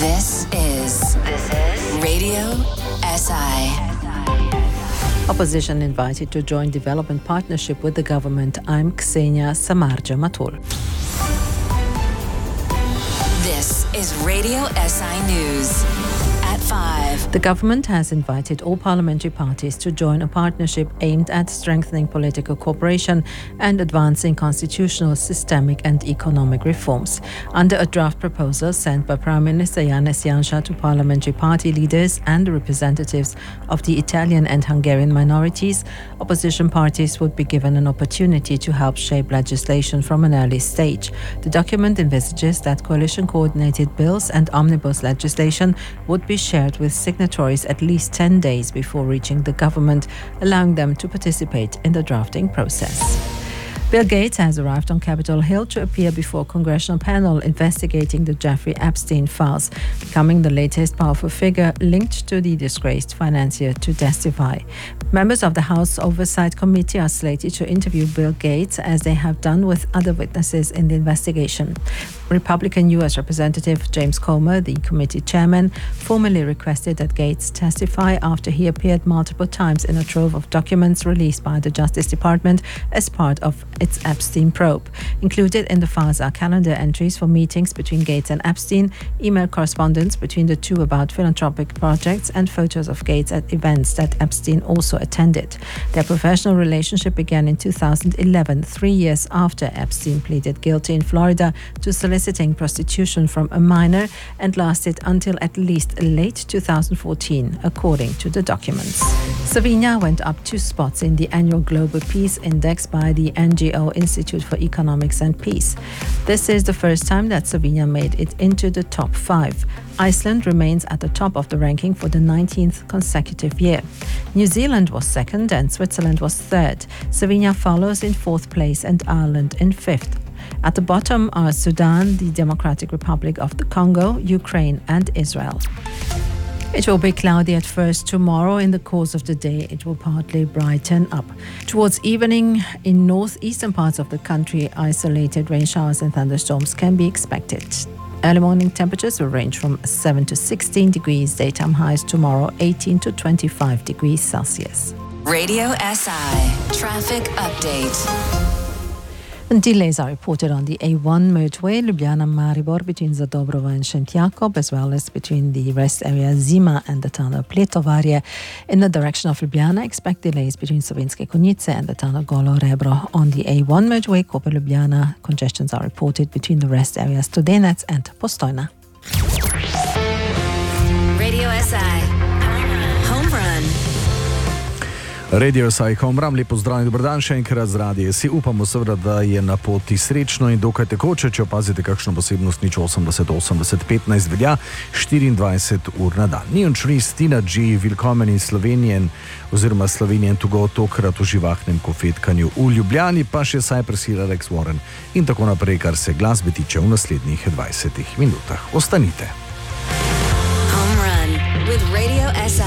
This is Radio SI. Opposition invited to join development partnership with the government. I'm Ksenia Samarja Matul. This is Radio SI News. At 5. The government has invited all parliamentary parties to join a partnership aimed at strengthening political cooperation and advancing constitutional, systemic and economic reforms. Under a draft proposal sent by Prime Minister Janez Janša to parliamentary party leaders and representatives of the Italian and Hungarian minorities, opposition parties would be given an opportunity to help shape legislation from an early stage. The document envisages that coalition-coordinated bills and omnibus legislation would be shared with signatories at least 10 days before reaching the government, allowing them to participate in the drafting process. Bill Gates has arrived on Capitol Hill to appear before a congressional panel investigating the Jeffrey Epstein files, becoming the latest powerful figure linked to the disgraced financier to testify. Members of the House Oversight Committee are slated to interview Bill Gates, as they have done with other witnesses in the investigation. Republican U.S. Representative James Comer, the committee chairman, formally requested that Gates testify after he appeared multiple times in a trove of documents released by the Justice Department as part of its Epstein probe. Included in the files are calendar entries for meetings between Gates and Epstein, email correspondence between the two about philanthropic projects, and photos of Gates at events that Epstein also attended. Their professional relationship began in 2011, 3 years after Epstein pleaded guilty in Florida to soliciting prostitution from a minor, and lasted until at least late 2014, according to the documents. Slovenia went up 2 spots in the annual Global Peace Index by the NGO Institute for Economics and Peace. This is the first time that Slovenia made it into the top 5. Iceland remains at the top of the ranking for the 19th consecutive year. New Zealand was second and Switzerland was third. Slovenia follows in 4th place and Ireland in 5th. At the bottom are Sudan, the Democratic Republic of the Congo, Ukraine and Israel. It will be cloudy at first tomorrow. In the course of the day, it will partly brighten up. Towards evening, in northeastern parts of the country, isolated rain showers and thunderstorms can be expected. Early morning temperatures will range from 7 to 16 degrees. Daytime highs tomorrow 18 to 25 degrees Celsius. Radio SI Traffic Update. Delays are reported on the A1 motorway, Ljubljana-Maribor, between Zadobrovo and Šentjakov, as well as between the rest area Zima and the town of Pletovarje. In the direction of Ljubljana, expect delays between Slovenske Konjice and the town of Golo Rebro. On the A1 motorway, Koper-Ljubljana, congestions are reported between the rest areas Studenec and Postojna. Radio SI Home Run. Radio SI Home Run, lepo zdrav in dober dan še enkrat z radija SI. Upamo seveda, da je na poti srečno in dokaj tekoče. Če opazite kakšno posebnost, 080 80 15 velja 24 ur na dan. Neon Trees, Tina G, Willkommen in Slovenien oziroma Slovenian to go, tokrat v živahnem kofetkanju v Ljubljani, pa še Cypress Hill, Alex Warren in tako naprej, kar se glasbe tiče v naslednjih 20 minutah. Ostanite. Home Run with Radio SI.